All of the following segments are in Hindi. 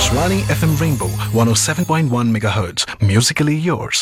Akashvani FM Rainbow 107.1 MHz. Musically yours.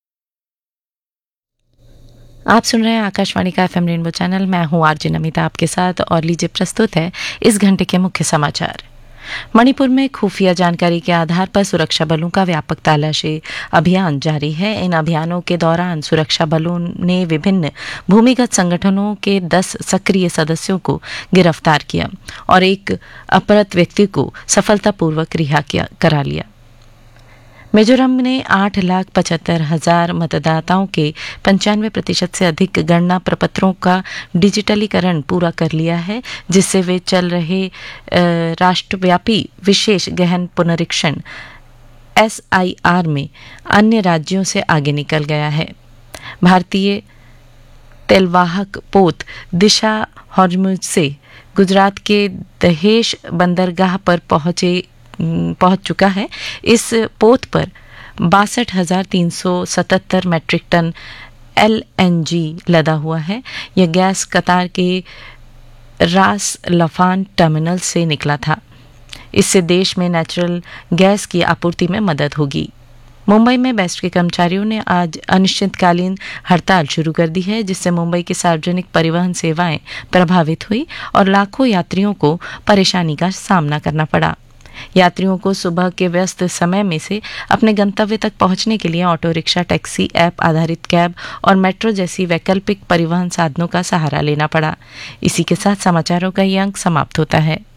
आप सुन रहे हैं आकाशवाणी का एफएम रेनबो चैनल। मैं हूं आरजे नमिता आपके साथ और लीजिए प्रस्तुत है इस घंटे के मुख्य समाचार। मणिपुर में खुफिया जानकारी के आधार पर सुरक्षा बलों का व्यापक तलाशी अभियान जारी है। इन अभियानों के दौरान सुरक्षा बलों ने विभिन्न भूमिगत संगठनों के 10 सक्रिय सदस्यों को गिरफ्तार किया और एक अपहृत व्यक्ति को सफलतापूर्वक रिहा करा लिया। मिजोरम ने 8,75,000 मतदाताओं के 95% से अधिक गणना प्रपत्रों का डिजिटलीकरण पूरा कर लिया है, जिससे वे चल रहे राष्ट्रव्यापी विशेष गहन पुनरीक्षण SIR में अन्य राज्यों से आगे निकल गया है। भारतीय तेलवाहक पोत दिशा हॉर्मुज से गुजरात के दहेज बंदरगाह पर पहुंच चुका है। इस पोत पर 62,377 मैट्रिक टन LNG लदा हुआ है। यह गैस कतार के रास लफान टर्मिनल से निकला था। इससे देश में नेचुरल गैस की आपूर्ति में मदद होगी। मुंबई में बेस्ट के कर्मचारियों ने आज अनिश्चितकालीन हड़ताल शुरू कर दी है, जिससे मुंबई की सार्वजनिक परिवहन सेवाएं प्रभावित हुई और लाखों यात्रियों को परेशानी का सामना करना पड़ा। यात्रियों को सुबह के व्यस्त समय में से अपने गंतव्य तक पहुंचने के लिए ऑटो रिक्शा, टैक्सी, ऐप आधारित कैब और मेट्रो जैसी वैकल्पिक परिवहन साधनों का सहारा लेना पड़ा। इसी के साथ समाचारों का ये अंक समाप्त होता है।